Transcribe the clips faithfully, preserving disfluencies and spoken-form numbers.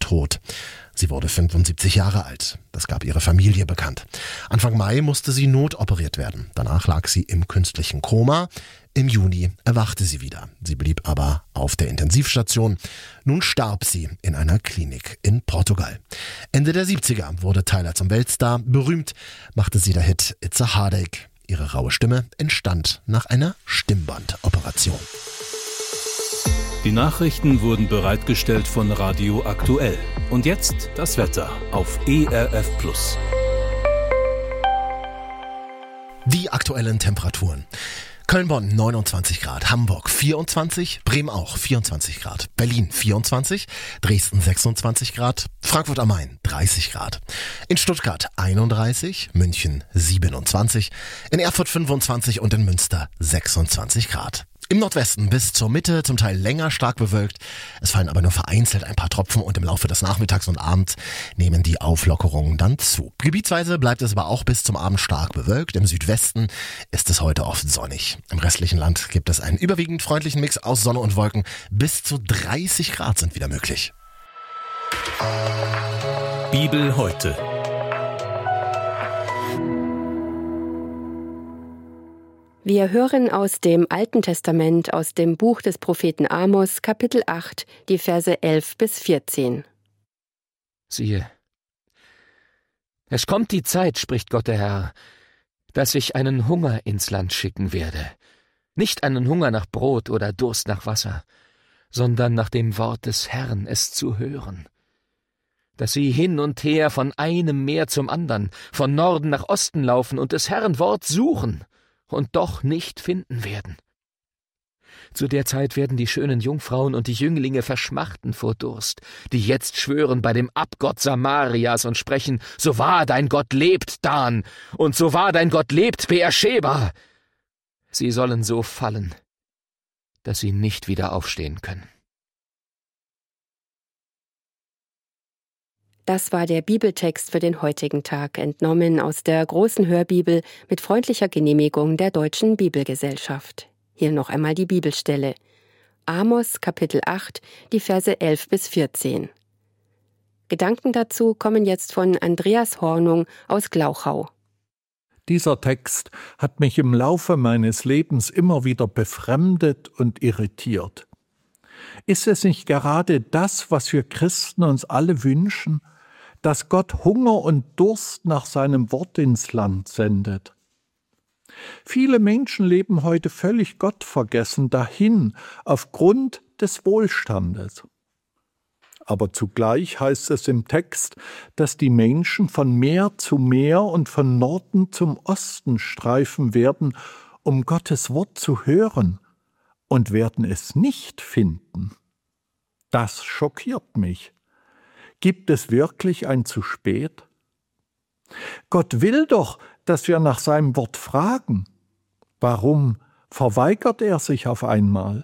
tot. Sie wurde fünfundsiebzig Jahre alt. Das gab ihre Familie bekannt. Anfang Mai musste sie notoperiert werden. Danach lag sie im künstlichen Koma. Im Juni erwachte sie wieder. Sie blieb aber auf der Intensivstation. Nun starb sie in einer Klinik in Portugal. Ende der siebziger wurde Tyler zum Weltstar. Berühmt machte sie der Hit It's a Heartache. Ihre raue Stimme entstand nach einer Stimmbandoperation. Die Nachrichten wurden bereitgestellt von Radio Aktuell. Und jetzt das Wetter auf E R F Plus. Die aktuellen Temperaturen. Köln-Bonn neunundzwanzig Grad, Hamburg vierundzwanzig, Bremen auch vierundzwanzig Grad, Berlin vierundzwanzig, Dresden sechsundzwanzig Grad, Frankfurt am Main dreißig Grad, in Stuttgart einunddreißig, München siebenundzwanzig, in Erfurt fünfundzwanzig und in Münster sechsundzwanzig Grad. Im Nordwesten bis zur Mitte zum Teil länger stark bewölkt. Es fallen aber nur vereinzelt ein paar Tropfen und im Laufe des Nachmittags und Abends nehmen die Auflockerungen dann zu. Gebietsweise bleibt es aber auch bis zum Abend stark bewölkt. Im Südwesten ist es heute oft sonnig. Im restlichen Land gibt es einen überwiegend freundlichen Mix aus Sonne und Wolken. Bis zu dreißig Grad sind wieder möglich. Bibel heute. Wir hören aus dem Alten Testament, aus dem Buch des Propheten Amos, Kapitel acht, die Verse elf bis vierzehn. Siehe, es kommt die Zeit, spricht Gott der Herr, dass ich einen Hunger ins Land schicken werde. Nicht einen Hunger nach Brot oder Durst nach Wasser, sondern nach dem Wort des Herrn, es zu hören. Dass sie hin und her von einem Meer zum andern, von Norden nach Osten laufen und des Herrn Wort suchen und doch nicht finden werden. Zu der Zeit werden die schönen Jungfrauen und die Jünglinge verschmachten vor Durst, die jetzt schwören bei dem Abgott Samarias und sprechen, so wahr dein Gott lebt, Dan, und so wahr dein Gott lebt, Beersheba. Sie sollen so fallen, dass sie nicht wieder aufstehen können. Das war der Bibeltext für den heutigen Tag, entnommen aus der großen Hörbibel mit freundlicher Genehmigung der Deutschen Bibelgesellschaft. Hier noch einmal die Bibelstelle. Amos, Kapitel acht, die Verse elf bis vierzehn. Gedanken dazu kommen jetzt von Andreas Hornung aus Glauchau. Dieser Text hat mich im Laufe meines Lebens immer wieder befremdet und irritiert. Ist es nicht gerade das, was wir Christen uns alle wünschen, dass Gott Hunger und Durst nach seinem Wort ins Land sendet? Viele Menschen leben heute völlig gottvergessen dahin, aufgrund des Wohlstandes. Aber zugleich heißt es im Text, dass die Menschen von Meer zu Meer und von Norden zum Osten streifen werden, um Gottes Wort zu hören, und werden es nicht finden. Das schockiert mich. Gibt es wirklich ein zu spät? Gott will doch, dass wir nach seinem Wort fragen. Warum verweigert er sich auf einmal?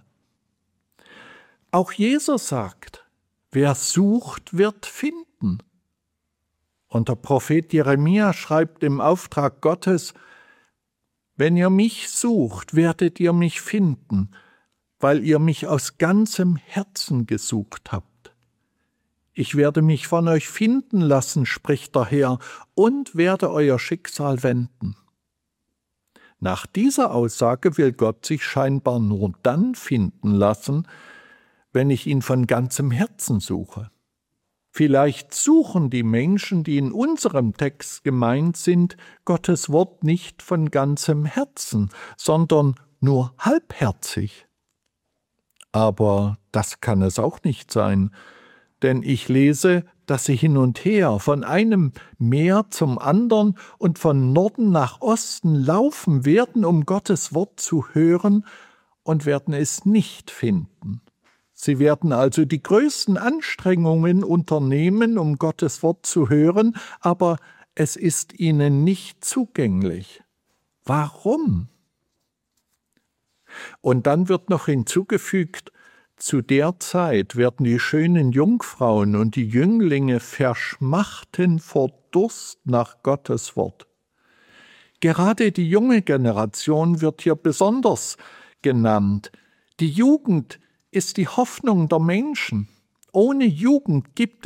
Auch Jesus sagt, wer sucht, wird finden. Und der Prophet Jeremia schreibt im Auftrag Gottes, wenn ihr mich sucht, werdet ihr mich finden, weil ihr mich aus ganzem Herzen gesucht habt. Ich werde mich von euch finden lassen, spricht der Herr, und werde euer Schicksal wenden. Nach dieser Aussage will Gott sich scheinbar nur dann finden lassen, wenn ich ihn von ganzem Herzen suche. Vielleicht suchen die Menschen, die in unserem Text gemeint sind, Gottes Wort nicht von ganzem Herzen, sondern nur halbherzig. Aber das kann es auch nicht sein, denn ich lese, dass sie hin und her von einem Meer zum anderen und von Norden nach Osten laufen werden, um Gottes Wort zu hören, und werden es nicht finden. Sie werden also die größten Anstrengungen unternehmen, um Gottes Wort zu hören, aber es ist ihnen nicht zugänglich. Warum? Und dann wird noch hinzugefügt, zu der Zeit werden die schönen Jungfrauen und die Jünglinge verschmachten vor Durst nach Gottes Wort. Gerade die junge Generation wird hier besonders genannt. Die Jugend ist die Hoffnung der Menschen. Ohne Jugend gibt